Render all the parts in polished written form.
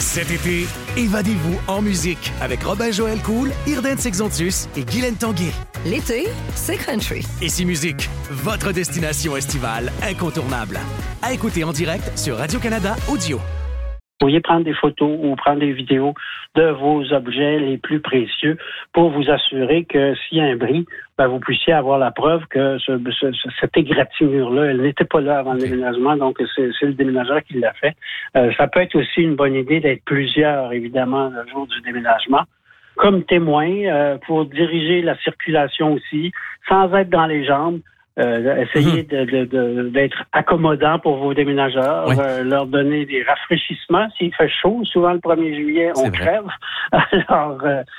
Cet été, évadez-vous en musique avec Robin-Joël Cool, Irden Sexontius et Guylaine Tanguay. L'été, c'est country. Ici Musique, votre destination estivale incontournable. À écouter en direct sur Radio-Canada Audio. Vous pourriez prendre des photos ou prendre des vidéos de vos objets les plus précieux pour vous assurer que s'il y a un bris, vous puissiez avoir la preuve que cette égratignure-là, elle n'était pas là avant le déménagement, donc c'est le déménageur qui l'a fait. Ça peut être aussi une bonne idée d'être plusieurs, évidemment, le jour du déménagement, comme témoins pour diriger la circulation aussi, sans être dans les jambes. Essayer d'être accommodant pour vos déménageurs, leur donner des rafraîchissements. S'il fait chaud, souvent le 1er juillet, on crève. Alors,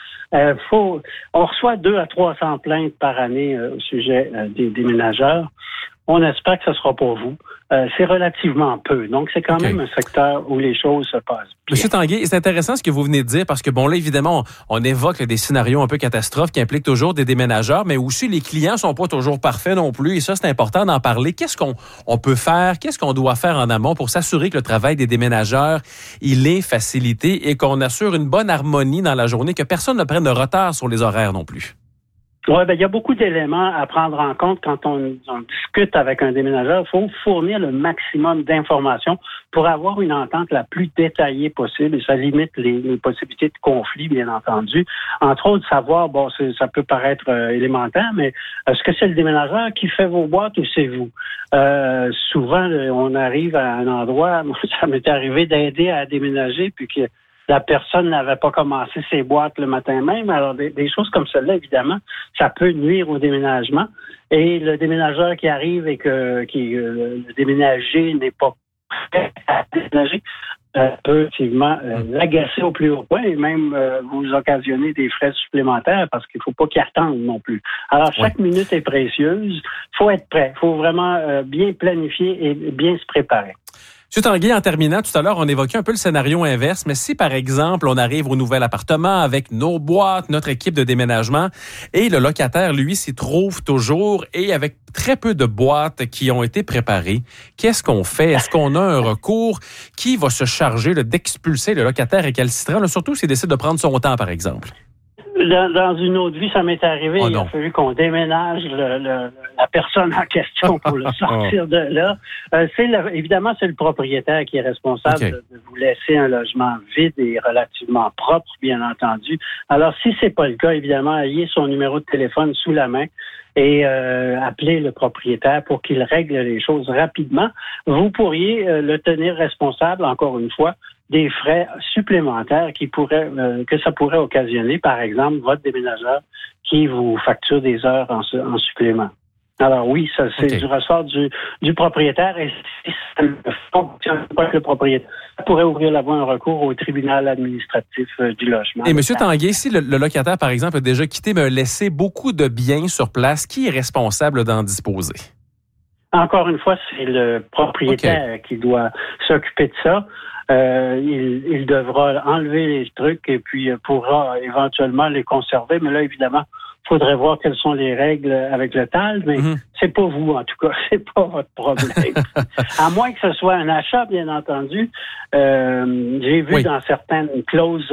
on reçoit 200 à 300 plaintes par année au sujet des déménageurs. On espère que ce sera pour vous. C'est relativement peu. Donc, c'est quand même un secteur où les choses se passent bien. Monsieur Tanguay, c'est intéressant ce que vous venez de dire parce que, bon, là, évidemment, on évoque des scénarios un peu catastrophes qui impliquent toujours des déménageurs, mais aussi les clients sont pas toujours parfaits non plus. Et ça, c'est important d'en parler. Qu'est-ce qu'on peut faire? Qu'est-ce qu'on doit faire en amont pour s'assurer que le travail des déménageurs, il est facilité et qu'on assure une bonne harmonie dans la journée, que personne ne prenne de retard sur les horaires non plus? Oui, il y a beaucoup d'éléments à prendre en compte quand on discute avec un déménageur. Il faut fournir le maximum d'informations pour avoir une entente la plus détaillée possible et ça limite les possibilités de conflit, bien entendu. Entre autres, savoir, ça peut paraître élémentaire, mais est-ce que c'est le déménageur qui fait vos boîtes ou c'est vous? Souvent, on arrive à un endroit, moi, ça m'est arrivé d'aider à déménager puis que la personne n'avait pas commencé ses boîtes le matin même. Alors, des choses comme celle-là, évidemment, ça peut nuire au déménagement. Et le déménageur qui arrive et que le déménager n'est pas prêt à déménager peut effectivement l'agacer au plus haut point et même vous occasionner des frais supplémentaires parce qu'il ne faut pas qu'il attende non plus. Alors, chaque minute est précieuse. Il faut être prêt. Il faut vraiment bien planifier et bien se préparer. M. Tanguay, en terminant, tout à l'heure, on évoquait un peu le scénario inverse, mais si, par exemple, on arrive au nouvel appartement avec nos boîtes, notre équipe de déménagement, et le locataire, lui, s'y trouve toujours, et avec très peu de boîtes qui ont été préparées, qu'est-ce qu'on fait? Est-ce qu'on a un recours? Qui va se charger d'expulser le locataire récalcitrant, surtout s'il décide de prendre son temps, par exemple? Dans une autre vie, ça m'est arrivé. Il a fallu qu'on déménage la personne en question pour le sortir de là. Évidemment, c'est le propriétaire qui est responsable de vous laisser un logement vide et relativement propre, bien entendu. Alors, si c'est pas le cas, évidemment, ayez son numéro de téléphone sous la main et appelez le propriétaire pour qu'il règle les choses rapidement. Vous pourriez le tenir responsable, encore une fois, des frais supplémentaires que ça pourrait occasionner, par exemple, votre déménageur qui vous facture des heures en supplément. Alors oui, ça c'est du ressort du propriétaire et si ça ne fonctionne pas avec le propriétaire, ça pourrait ouvrir la voie à un recours au tribunal administratif du logement. Et M. Tanguay, si le locataire, par exemple, a déjà quitté mais a laissé beaucoup de biens sur place, qui est responsable d'en disposer? Encore une fois, c'est le propriétaire qui doit s'occuper de ça. Il devra enlever les trucs et puis pourra éventuellement les conserver. Mais là, évidemment, il faudrait voir quelles sont les règles avec le TAL, mais c'est pas vous, en tout cas. C'est pas votre problème. À moins que ce soit un achat, bien entendu. J'ai vu dans certaines clauses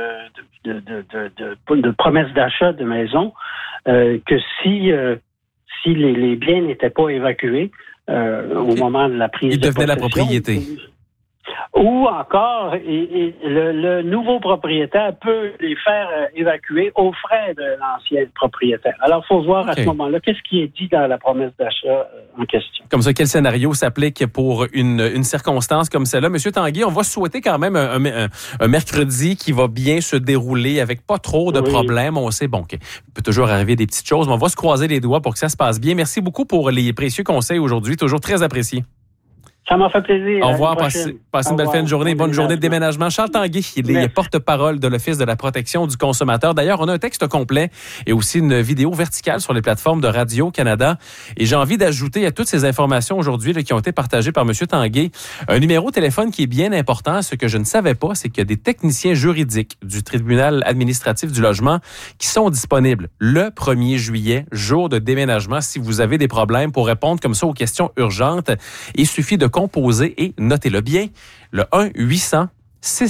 de promesses d'achat de maison que si les biens n'étaient pas évacués au moment de la prise de possession, ils devenaient la propriété. Ou encore, le nouveau propriétaire peut les faire évacuer aux frais de l'ancien propriétaire. Alors, il faut voir à ce moment-là qu'est-ce qui est dit dans la promesse d'achat en question. Comme ça, quel scénario s'applique pour une circonstance comme celle-là? Monsieur Tanguay, on va souhaiter quand même un mercredi qui va bien se dérouler avec pas trop de problèmes. On sait, qu'il peut toujours arriver des petites choses, mais on va se croiser les doigts pour que ça se passe bien. Merci beaucoup pour les précieux conseils aujourd'hui, toujours très appréciés. Ça m'a fait plaisir. Au revoir. Passez une belle fin de journée. Bonne journée de déménagement. Charles Tanguay, il est porte-parole de l'Office de la protection du consommateur. D'ailleurs, on a un texte complet et aussi une vidéo verticale sur les plateformes de Radio-Canada. Et j'ai envie d'ajouter à toutes ces informations aujourd'hui qui ont été partagées par M. Tanguay un numéro de téléphone qui est bien important. Ce que je ne savais pas, c'est qu'il y a des techniciens juridiques du tribunal administratif du logement qui sont disponibles le 1er juillet, jour de déménagement. Si vous avez des problèmes pour répondre comme ça aux questions urgentes, il suffit de composer et notez-le bien, le 1-800-6